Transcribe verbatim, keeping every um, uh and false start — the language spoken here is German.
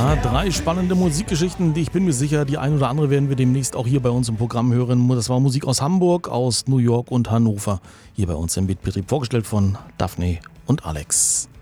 Ja, drei spannende Musikgeschichten, die ich bin mir sicher, die ein oder andere werden wir demnächst auch hier bei uns im Programm hören. Das war Musik aus Hamburg, aus New York und Hannover. Hier bei uns im Betrieb vorgestellt von Daphne und Alex.